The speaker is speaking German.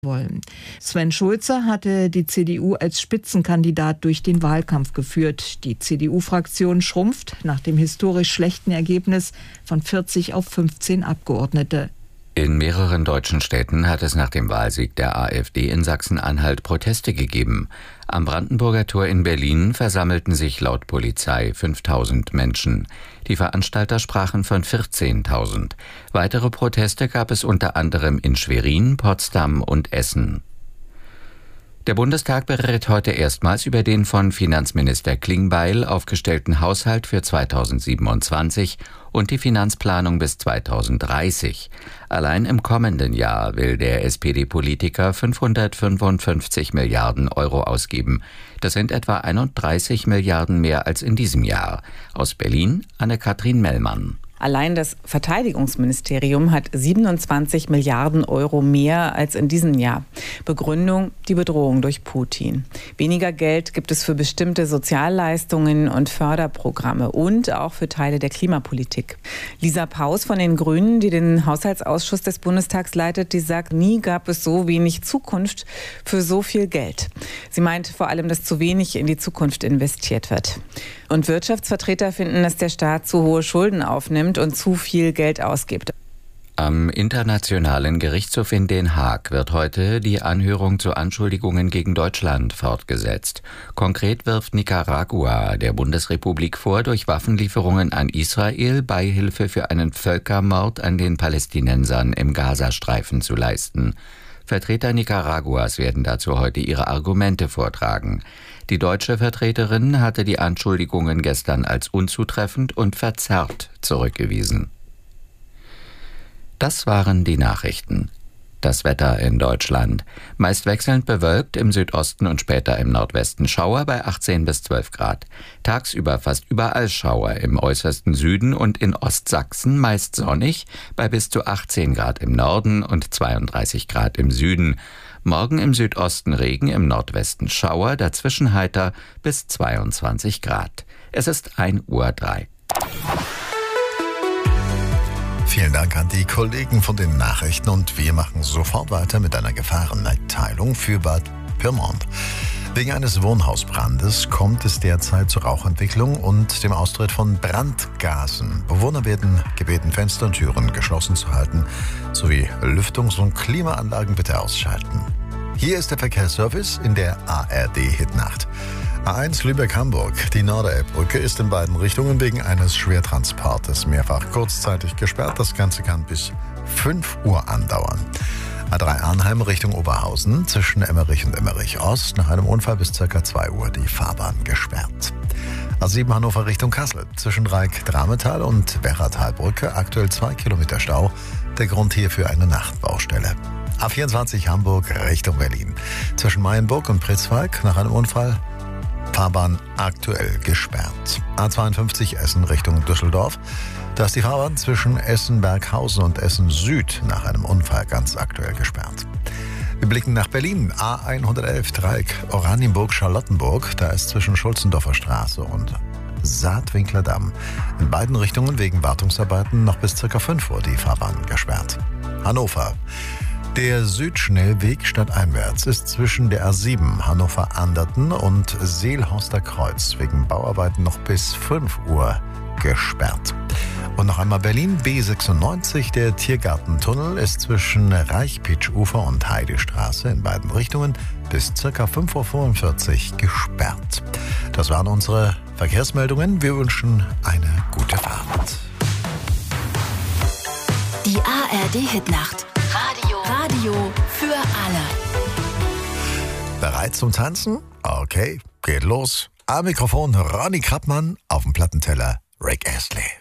wollen. Sven Schulze hatte die CDU als Spitzenkandidat durch den Wahlkampf geführt. Die CDU-Fraktion schrumpft nach dem historisch schlechten Ergebnis von 40 auf 15 Abgeordnete. In mehreren deutschen Städten hat es nach dem Wahlsieg der AfD in Sachsen-Anhalt Proteste gegeben. Am Brandenburger Tor in Berlin versammelten sich laut Polizei 5.000 Menschen. Die Veranstalter sprachen von 14.000. Weitere Proteste gab es unter anderem in Schwerin, Potsdam und Essen. Der Bundestag berät heute erstmals über den von Finanzminister Klingbeil aufgestellten Haushalt für 2027 und die Finanzplanung bis 2030. Allein im kommenden Jahr will der SPD-Politiker 555 Milliarden Euro ausgeben. Das sind etwa 31 Milliarden mehr als in diesem Jahr. Aus Berlin Anne-Kathrin Mellmann. Allein das Verteidigungsministerium hat 27 Milliarden Euro mehr als in diesem Jahr. Begründung: die Bedrohung durch Putin. Weniger Geld gibt es für bestimmte Sozialleistungen und Förderprogramme und auch für Teile der Klimapolitik. Lisa Paus von den Grünen, die den Haushaltsausschuss des Bundestags leitet, die sagt, nie gab es so wenig Zukunft für so viel Geld. Sie meint vor allem, dass zu wenig in die Zukunft investiert wird. Und Wirtschaftsvertreter finden, dass der Staat zu hohe Schulden aufnimmt und zu viel Geld ausgibt. Am Internationalen Gerichtshof in Den Haag wird heute die Anhörung zu Anschuldigungen gegen Deutschland fortgesetzt. Konkret wirft Nicaragua der Bundesrepublik vor, durch Waffenlieferungen an Israel Beihilfe für einen Völkermord an den Palästinensern im Gazastreifen zu leisten. Vertreter Nicaraguas werden dazu heute ihre Argumente vortragen. Die deutsche Vertreterin hatte die Anschuldigungen gestern als unzutreffend und verzerrt zurückgewiesen. Das waren die Nachrichten. Das Wetter in Deutschland. Meist wechselnd bewölkt, im Südosten und später im Nordwesten Schauer bei 18 bis 12 Grad. Tagsüber fast überall Schauer, im äußersten Süden und in Ostsachsen meist sonnig bei bis zu 18 Grad im Norden und 32 Grad im Süden. Morgen im Südosten Regen, im Nordwesten Schauer, dazwischen heiter bis 22 Grad. Es ist 1:03 Uhr. Vielen Dank an die Kollegen von den Nachrichten und wir machen sofort weiter mit einer Gefahrenmitteilung für Bad Pyrmont. Wegen eines Wohnhausbrandes kommt es derzeit zur Rauchentwicklung und dem Austritt von Brandgasen. Bewohner werden gebeten, Fenster und Türen geschlossen zu halten, sowie Lüftungs- und Klimaanlagen bitte ausschalten. Hier ist der Verkehrsservice in der ARD-Hitnacht. A1 Lübeck-Hamburg. Die Norderelbbrücke ist in beiden Richtungen wegen eines Schwertransportes mehrfach kurzzeitig gesperrt. Das Ganze kann bis 5 Uhr andauern. A3 Arnheim Richtung Oberhausen zwischen Emmerich und Emmerich Ost. Nach einem Unfall bis ca. 2 Uhr die Fahrbahn gesperrt. A7 Hannover Richtung Kassel zwischen Dreieck-Drametal und Werratalbrücke aktuell 2 Kilometer Stau. Der Grund hierfür eine Nachtbaustelle. A24 Hamburg Richtung Berlin zwischen Mayenburg und Pritzwalk nach einem Unfall. Fahrbahn aktuell gesperrt. A52 Essen Richtung Düsseldorf. Da ist die Fahrbahn zwischen Essen-Berghausen und Essen-Süd nach einem Unfall ganz aktuell gesperrt. Wir blicken nach Berlin. A111 Dreieck Oranienburg-Charlottenburg. Da ist zwischen Schulzendorfer Straße und Saatwinkler Damm in beiden Richtungen wegen Wartungsarbeiten noch bis ca. 5 Uhr die Fahrbahn gesperrt. Hannover. Der Südschnellweg stadteinwärts ist zwischen der A7 Hannover-Anderten und Seelhorster Kreuz wegen Bauarbeiten noch bis 5 Uhr gesperrt. Und noch einmal Berlin B96, der Tiergartentunnel ist zwischen Reichpitsch-Ufer und Heidestraße in beiden Richtungen bis ca. 5:45 Uhr gesperrt. Das waren unsere Verkehrsmeldungen. Wir wünschen eine gute Fahrt. Die ARD-Hitnacht. Radio für alle. Bereit zum Tanzen? Okay, geht los. Am Mikrofon Ronny Krappmann, auf dem Plattenteller Rick Astley.